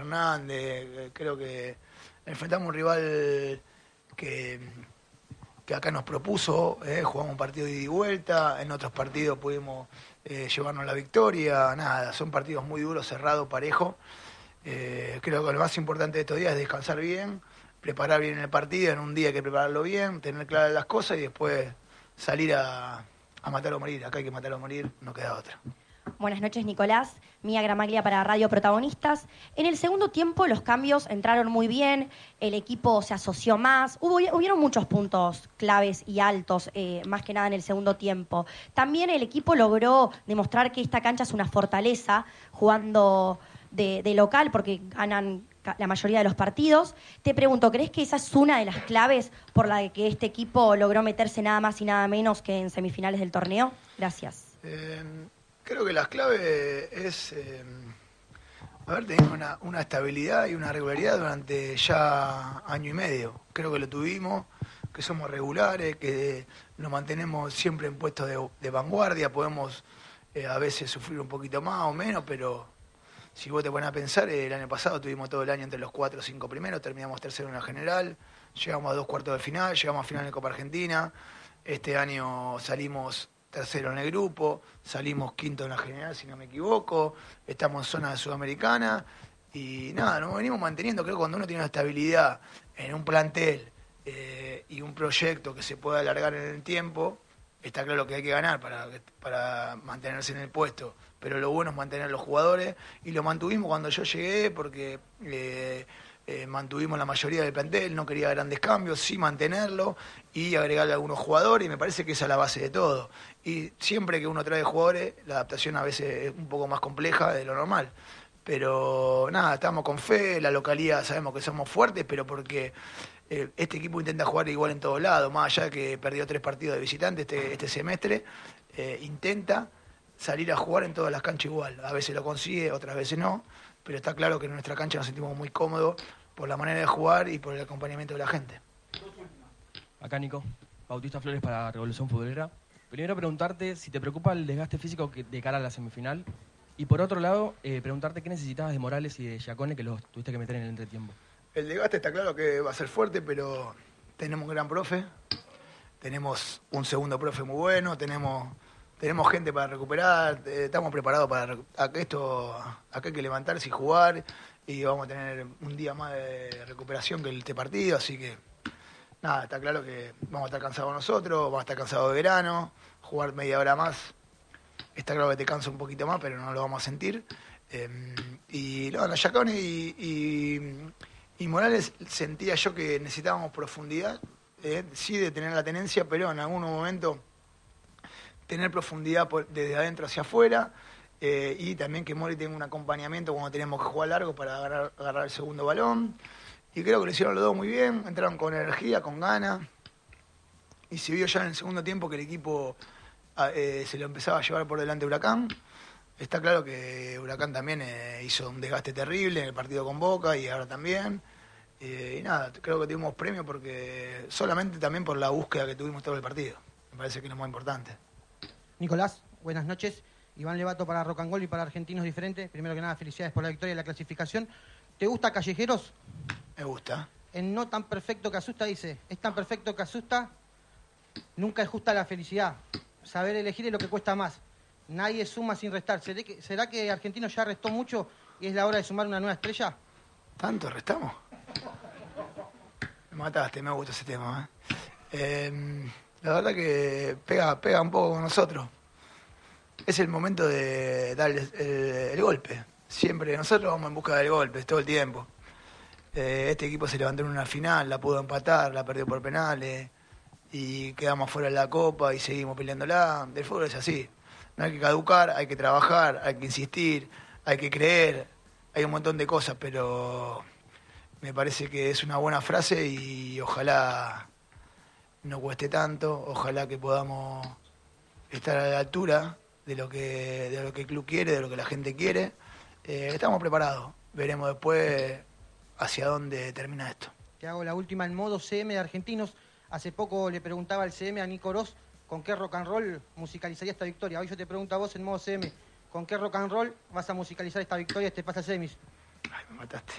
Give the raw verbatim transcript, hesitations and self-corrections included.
Fernández. Creo que enfrentamos un rival que, que acá nos propuso, eh, jugamos un partido de ida y vuelta, en otros partidos pudimos eh, llevarnos la victoria. Nada, son partidos muy duros, cerrados, parejos. Eh, creo que lo más importante de estos días es descansar bien, preparar bien el partido, en un día hay que prepararlo bien, tener claras las cosas y después salir a, a matar o morir. Acá hay que matar o morir, no queda otra. Buenas noches, Nicolás. Mía Gramaglia para Radio Protagonistas. En el segundo tiempo los cambios entraron muy bien, el equipo se asoció más, hubo, hubieron muchos puntos claves y altos, eh, más que nada en el segundo tiempo. También el equipo logró demostrar que esta cancha es una fortaleza, jugando de, de local, porque ganan la mayoría de los partidos. Te pregunto, ¿crees que esa es una de las claves por la que este equipo logró meterse nada más y nada menos que en semifinales del torneo? Gracias. Eh... Creo que las claves es eh, haber tenido una, una estabilidad y una regularidad durante ya año y medio. Creo que lo tuvimos, que somos regulares, que nos mantenemos siempre en puestos de, de vanguardia. Podemos eh, a veces sufrir un poquito más o menos, pero si vos te pones a pensar, el año pasado tuvimos todo el año entre los cuatro o cinco primeros, terminamos tercero en la general, llegamos a dos cuartos de final, llegamos a final de Copa Argentina. Este año salimos tercero en el grupo, salimos quinto en la general, si no me equivoco, estamos en zona sudamericana y nada, nos venimos manteniendo. Creo que cuando uno tiene una estabilidad en un plantel eh, y un proyecto que se pueda alargar en el tiempo, está claro que hay que ganar para, para mantenerse en el puesto, pero lo bueno es mantener los jugadores y lo mantuvimos cuando yo llegué porque eh, eh, mantuvimos la mayoría del plantel, no quería grandes cambios, sí mantenerlo y agregarle algunos jugadores, y me parece que esa es la base de todo. Y siempre que uno trae jugadores, la adaptación a veces es un poco más compleja de lo normal. Pero nada, estamos con fe, la localidad sabemos que somos fuertes, pero porque eh, este equipo intenta jugar igual en todos lados, más allá de que perdió tres partidos de visitante este, este semestre, eh, intenta salir a jugar en todas las canchas igual. A veces lo consigue, otras veces no, pero está claro que en nuestra cancha nos sentimos muy cómodos por la manera de jugar y por el acompañamiento de la gente. Acá Nico, Bautista Flores para Revolución Futbolera. Primero preguntarte si te preocupa el desgaste físico que, de cara a la semifinal. Y por otro lado, eh, preguntarte qué necesitabas de Morales y de Giacone, que los tuviste que meter en el entretiempo. El desgaste está claro que va a ser fuerte, pero tenemos un gran profe, tenemos un segundo profe muy bueno, tenemos, tenemos gente para recuperar, eh, estamos preparados para a que esto, acá hay que levantarse y jugar, y vamos a tener un día más de recuperación que este partido, así que nada, está claro que vamos a estar cansados nosotros, vamos a estar cansados de verano, jugar media hora más, está claro que te cansa un poquito más, pero no lo vamos a sentir. Eh, y no, Giacone y, y, y Morales sentía yo que necesitábamos profundidad, eh, sí de tener la tenencia, pero en algún momento tener profundidad por, desde adentro hacia afuera, eh, y también que Mori tenga un acompañamiento cuando tenemos que jugar largo para agarrar, agarrar el segundo balón. Y creo que lo hicieron los dos muy bien, entraron con energía, con ganas, y se vio ya en el segundo tiempo que el equipo eh, se lo empezaba a llevar por delante Huracán. Está claro que Huracán también eh, hizo un desgaste terrible en el partido con Boca y ahora también. Eh, y nada, creo que tuvimos premio porque solamente también por la búsqueda que tuvimos todo el partido. Me parece que es lo más importante. Nicolás, buenas noches. Iván Levato para Rock and Roll y para Argentinos Diferentes. Primero que nada, felicidades por la victoria y la clasificación. ¿Te gusta Callejeros? Me gusta. En No tan perfecto que asusta dice, es tan perfecto que asusta, nunca es justa la felicidad. Saber elegir es lo que cuesta más. Nadie suma sin restar. ¿Será que, ¿Será que Argentino ya restó mucho y es la hora de sumar una nueva estrella? ¿Tanto restamos? Me mataste, me gusta ese tema. ¿eh? Eh, la verdad que pega, pega un poco con nosotros. Es el momento de dar el, el, el golpe. Siempre nosotros vamos en busca del golpe, todo el tiempo. Eh, este equipo se levantó en una final, la pudo empatar, la perdió por penales y quedamos fuera de la Copa y seguimos peleándola. El fútbol es así. No hay que caducar, hay que trabajar, hay que insistir, hay que creer, hay un montón de cosas, pero me parece que es una buena frase y ojalá no cueste tanto, ojalá que podamos estar a la altura de lo que, de lo que el club quiere, de lo que la gente quiere. Eh, estamos preparados, veremos después hacia dónde termina esto. Te hago la última en modo C M de Argentinos. Hace poco le preguntaba al C M a Nico Ros con qué rock and roll musicalizaría esta victoria. Hoy yo te pregunto a vos en modo C M, ¿con qué rock and roll vas a musicalizar esta victoria, este pase a semis? Ay, me mataste.